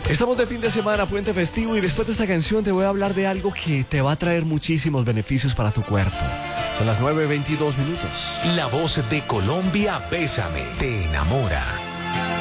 Estamos de fin de semana, puente festivo, y después de esta canción te voy a hablar de algo que te va a traer muchísimos beneficios para tu cuerpo. Son las 9:22 minutos. La voz de Colombia, Bésame, te enamora.